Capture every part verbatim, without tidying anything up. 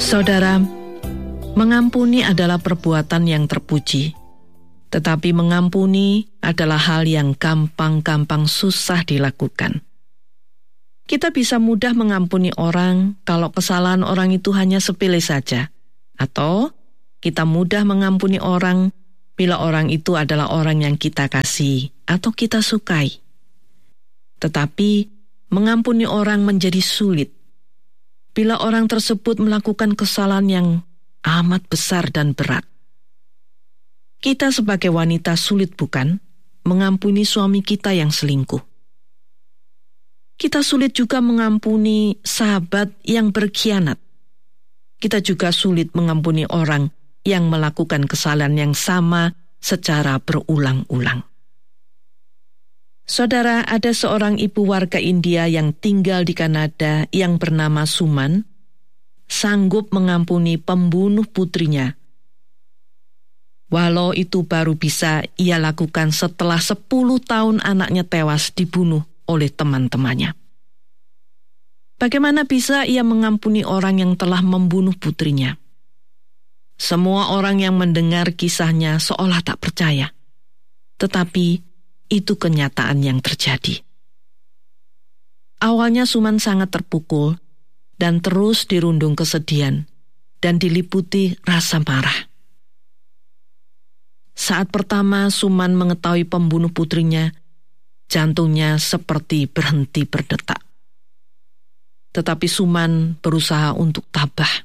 Saudara, mengampuni adalah perbuatan yang terpuji, tetapi mengampuni adalah hal yang gampang-gampang susah dilakukan. Kita bisa mudah mengampuni orang kalau kesalahan orang itu hanya sepele saja, atau kita mudah mengampuni orang bila orang itu adalah orang yang kita kasih atau kita sukai. Tetapi mengampuni orang menjadi sulit bila orang tersebut melakukan kesalahan yang amat besar dan berat. Kita sebagai wanita sulit bukan mengampuni suami kita yang selingkuh. Kita sulit juga mengampuni sahabat yang berkhianat. Kita juga sulit mengampuni orang yang melakukan kesalahan yang sama secara berulang-ulang. Saudara, ada seorang ibu warga India yang tinggal di Kanada yang bernama Suman, sanggup mengampuni pembunuh putrinya. Walau itu baru bisa ia lakukan setelah sepuluh tahun anaknya tewas dibunuh oleh teman-temannya. Bagaimana bisa ia mengampuni orang yang telah membunuh putrinya? Semua orang yang mendengar kisahnya seolah tak percaya. Tetapi itu kenyataan yang terjadi. Awalnya Suman sangat terpukul dan terus dirundung kesedihan dan diliputi rasa marah. Saat pertama Suman mengetahui pembunuh putrinya, jantungnya seperti berhenti berdetak. Tetapi Suman berusaha untuk tabah.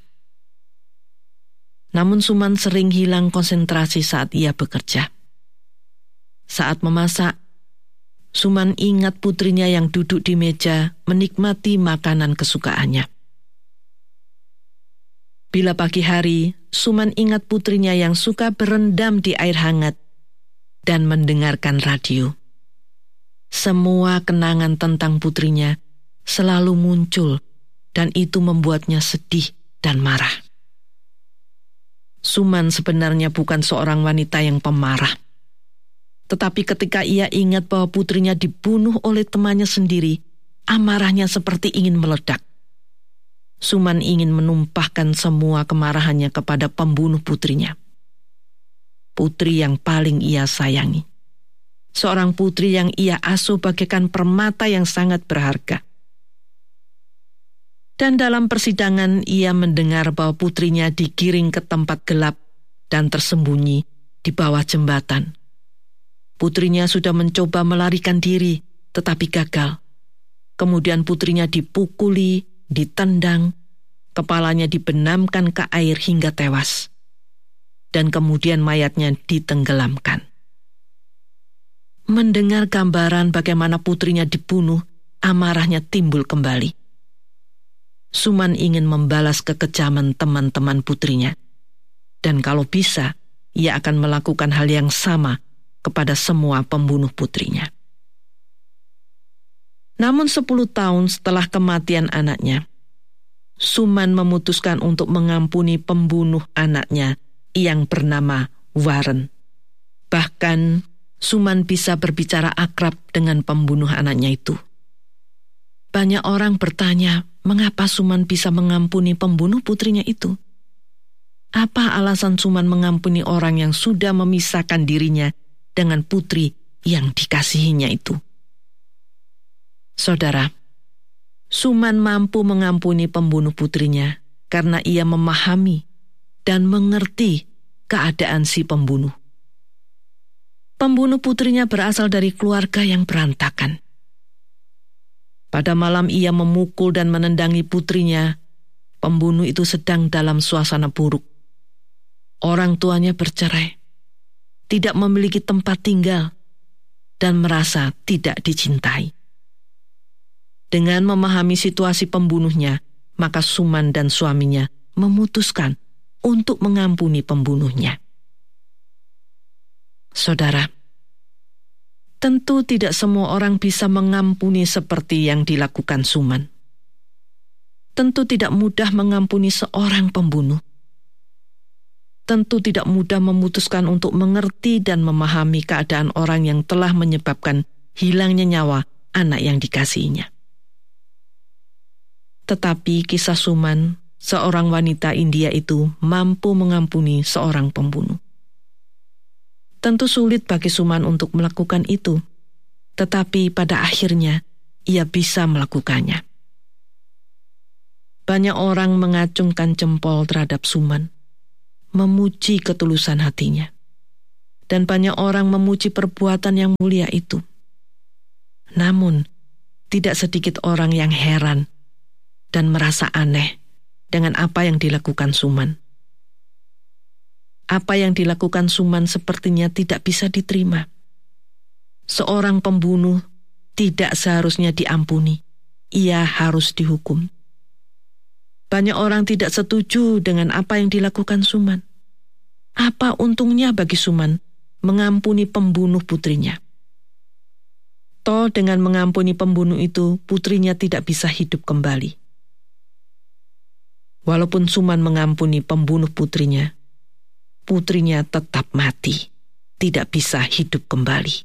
Namun Suman sering hilang konsentrasi saat ia bekerja. Saat memasak, Suman ingat putrinya yang duduk di meja menikmati makanan kesukaannya. Bila pagi hari, Suman ingat putrinya yang suka berendam di air hangat dan mendengarkan radio. Semua kenangan tentang putrinya selalu muncul dan itu membuatnya sedih dan marah. Suman sebenarnya bukan seorang wanita yang pemarah. Tetapi ketika ia ingat bahwa putrinya dibunuh oleh temannya sendiri, amarahnya seperti ingin meledak. Suman ingin menumpahkan semua kemarahannya kepada pembunuh putrinya. Putri yang paling ia sayangi. Seorang putri yang ia asuh bagaikan permata yang sangat berharga. Dan dalam persidangan ia mendengar bahwa putrinya digiring ke tempat gelap dan tersembunyi di bawah jembatan. Putrinya sudah mencoba melarikan diri, tetapi gagal. Kemudian putrinya dipukuli, ditendang, kepalanya dibenamkan ke air hingga tewas. Dan kemudian mayatnya ditenggelamkan. Mendengar gambaran bagaimana putrinya dibunuh, amarahnya timbul kembali. Suman ingin membalas kekejaman teman-teman putrinya. Dan kalau bisa, ia akan melakukan hal yang sama kepada semua pembunuh putrinya. Namun sepuluh tahun setelah kematian anaknya, Suman memutuskan untuk mengampuni pembunuh anaknya yang bernama Warren. Bahkan Suman bisa berbicara akrab dengan pembunuh anaknya itu. Banyak orang bertanya, mengapa Suman bisa mengampuni pembunuh putrinya itu? Apa alasan Suman mengampuni orang yang sudah memisahkan dirinya dengan putri yang dikasihinya itu? Saudara, Suman mampu mengampuni pembunuh putrinya karena ia memahami dan mengerti keadaan si pembunuh. Pembunuh putrinya berasal dari keluarga yang berantakan. Pada malam ia memukul dan menendangi putrinya. Pembunuh itu sedang dalam suasana buruk. Orang tuanya bercerai, tidak memiliki tempat tinggal, dan merasa tidak dicintai. Dengan memahami situasi pembunuhnya, maka Suman dan suaminya memutuskan untuk mengampuni pembunuhnya. Saudara, tentu tidak semua orang bisa mengampuni seperti yang dilakukan Suman. Tentu tidak mudah mengampuni seorang pembunuh. Tentu tidak mudah memutuskan untuk mengerti dan memahami keadaan orang yang telah menyebabkan hilangnya nyawa anak yang dikasihinya. Tetapi kisah Suman seorang wanita India itu mampu mengampuni seorang pembunuh. Tentu sulit bagi Suman untuk melakukan itu, tetapi pada akhirnya ia bisa melakukannya. Banyak orang mengacungkan jempol terhadap Suman, memuji ketulusan hatinya. Dan banyak orang memuji perbuatan yang mulia itu. Namun, tidak sedikit orang yang heran dan merasa aneh dengan apa yang dilakukan Suman. Apa yang dilakukan Suman sepertinya tidak bisa diterima. Seorang pembunuh tidak seharusnya diampuni. Ia harus dihukum. Banyak orang tidak setuju dengan apa yang dilakukan Suman. Apa untungnya bagi Suman mengampuni pembunuh putrinya? Toh dengan mengampuni pembunuh itu, putrinya tidak bisa hidup kembali. Walaupun Suman mengampuni pembunuh putrinya, putrinya tetap mati, tidak bisa hidup kembali.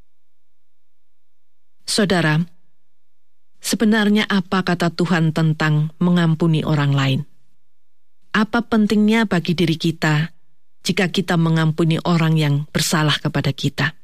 Saudara, sebenarnya apa kata Tuhan tentang mengampuni orang lain? Apa pentingnya bagi diri kita jika kita mengampuni orang yang bersalah kepada kita?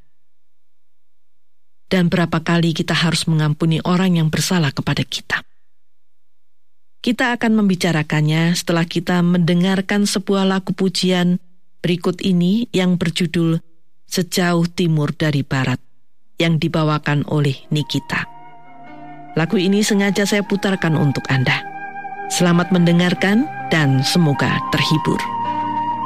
Dan berapa kali kita harus mengampuni orang yang bersalah kepada kita? Kita akan membicarakannya setelah kita mendengarkan sebuah lagu pujian berikut ini yang berjudul Sejauh Timur dari Barat, yang dibawakan oleh Nikita. Lagu ini sengaja saya putarkan untuk Anda. Selamat mendengarkan dan semoga terhibur.